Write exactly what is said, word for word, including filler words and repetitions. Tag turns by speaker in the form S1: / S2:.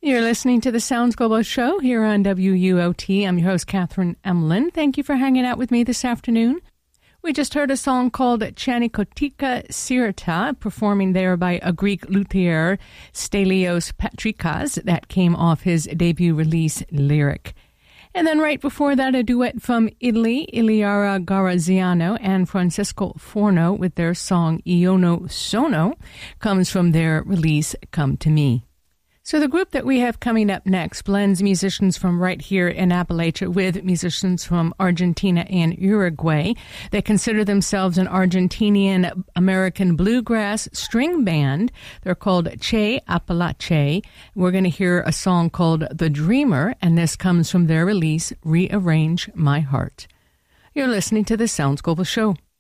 S1: You're listening to the Sounds Global Show here on W U O T. I'm your host, Catherine Emlyn. Thank you for hanging out with me this afternoon. We just heard a song called Chanikotika Sirta, performing there by a Greek luthier, Stelios Patrikas, that came off his debut release, Lyric. And then right before that, a duet from Italy, Iliara Garaziano and Francesco Forno with their song Iono Sono, comes from their release, Come to Me. So the group that we have coming up next blends musicians from right here in Appalachia with musicians from Argentina and Uruguay. They consider themselves an Argentinian American bluegrass string band. They're called Che Apalache. We're going to hear a song called The Dreamer, and this comes from their release, Rearrange My Heart. You're listening to the Sounds Global Show.